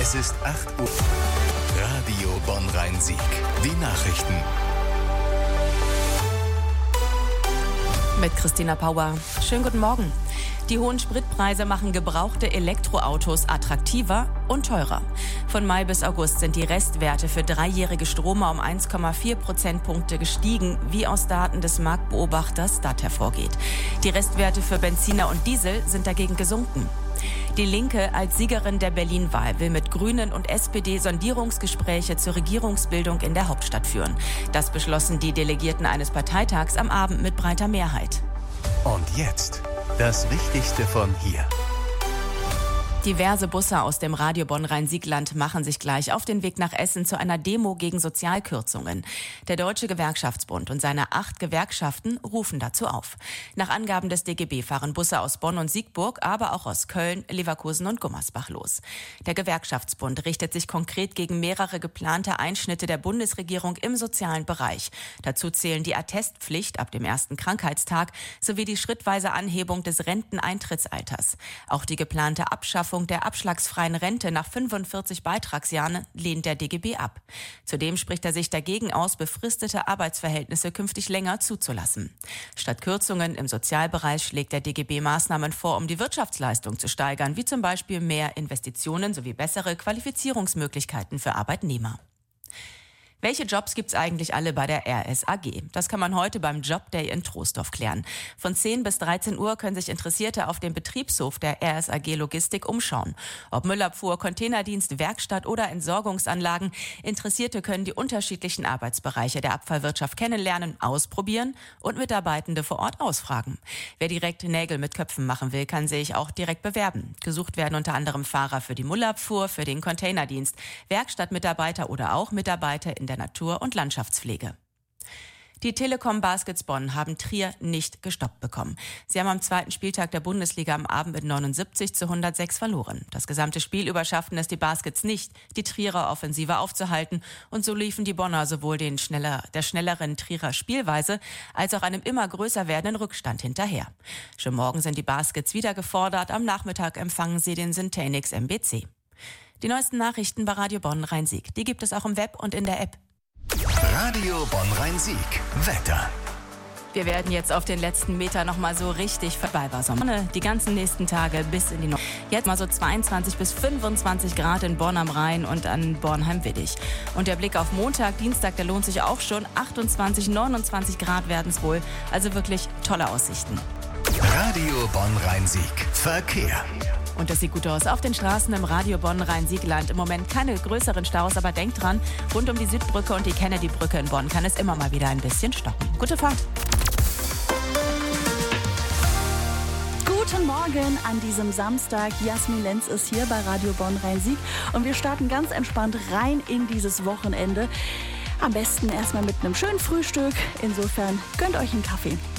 Es ist 8 Uhr. Radio Bonn-Rhein-Sieg. Die Nachrichten. Mit Christina Pauer. Schönen guten Morgen. Die hohen Spritpreise machen gebrauchte Elektroautos attraktiver und teurer. Von Mai bis August sind die Restwerte für dreijährige Stromer um 1,4 Prozentpunkte gestiegen, wie aus Daten des Marktbeobachters DAT hervorgeht. Die Restwerte für Benziner und Diesel sind dagegen gesunken. Die Linke als Siegerin der Berlin-Wahl will mit Grünen und SPD Sondierungsgespräche zur Regierungsbildung in der Hauptstadt führen. Das beschlossen die Delegierten eines Parteitags am Abend mit breiter Mehrheit. Und jetzt das Wichtigste von hier. Diverse Busse aus dem Radio Bonn-Rhein-Sieg-Land machen sich gleich auf den Weg nach Essen zu einer Demo gegen Sozialkürzungen. Der Deutsche Gewerkschaftsbund und seine 8 Gewerkschaften rufen dazu auf. Nach Angaben des DGB fahren Busse aus Bonn und Siegburg, aber auch aus Köln, Leverkusen und Gummersbach los. Der Gewerkschaftsbund richtet sich konkret gegen mehrere geplante Einschnitte der Bundesregierung im sozialen Bereich. Dazu zählen die Attestpflicht ab dem ersten Krankheitstag sowie die schrittweise Anhebung des Renteneintrittsalters. Auch die geplante Abschaffung der abschlagsfreien Rente nach 45 Beitragsjahren lehnt der DGB ab. Zudem spricht er sich dagegen aus, befristete Arbeitsverhältnisse künftig länger zuzulassen. Statt Kürzungen im Sozialbereich schlägt der DGB Maßnahmen vor, um die Wirtschaftsleistung zu steigern, wie zum Beispiel mehr Investitionen sowie bessere Qualifizierungsmöglichkeiten für Arbeitnehmer. Welche Jobs gibt's eigentlich alle bei der RSAG? Das kann man heute beim Jobday in Troisdorf klären. Von 10 bis 13 Uhr können sich Interessierte auf dem Betriebshof der RSAG Logistik umschauen. Ob Müllabfuhr, Containerdienst, Werkstatt oder Entsorgungsanlagen, Interessierte können die unterschiedlichen Arbeitsbereiche der Abfallwirtschaft kennenlernen, ausprobieren und Mitarbeitende vor Ort ausfragen. Wer direkt Nägel mit Köpfen machen will, kann sich auch direkt bewerben. Gesucht werden unter anderem Fahrer für die Müllabfuhr, für den Containerdienst, Werkstattmitarbeiter oder auch Mitarbeiter in der Natur- und Landschaftspflege. Die Telekom Baskets Bonn haben Trier nicht gestoppt bekommen. Sie haben am 2. Spieltag der Bundesliga am Abend mit 79-106 verloren. Das gesamte Spiel über schafften es die Baskets nicht, die Trierer Offensive aufzuhalten. Und so liefen die Bonner sowohl der schnelleren Trierer Spielweise als auch einem immer größer werdenden Rückstand hinterher. Schon morgen sind die Baskets wieder gefordert. Am Nachmittag empfangen sie den Syntanix MBC. Die neuesten Nachrichten bei Radio Bonn-Rhein-Sieg. Die gibt es auch im Web und in der App. Radio Bonn-Rhein-Sieg. Wetter. Wir werden jetzt auf den letzten Meter noch mal so richtig vorbei. Sonne die ganzen nächsten Tage bis in die Nacht. Jetzt mal so 22 bis 25 Grad in Bonn am Rhein und an Bornheim-Widdig. Und der Blick auf Montag, Dienstag, der lohnt sich auch schon. 28, 29 Grad werden es wohl. Also wirklich tolle Aussichten. Radio Bonn-Rhein-Sieg. Verkehr. Und das sieht gut aus auf den Straßen im Radio Bonn-Rhein-Sieg-Land. Im Moment keine größeren Staus, aber denkt dran, rund um die Südbrücke und die Kennedy-Brücke in Bonn kann es immer mal wieder ein bisschen stoppen. Gute Fahrt! Guten Morgen an diesem Samstag. Jasmin Lenz ist hier bei Radio Bonn-Rhein-Sieg und wir starten ganz entspannt rein in dieses Wochenende. Am besten erstmal mit einem schönen Frühstück. Insofern gönnt euch einen Kaffee.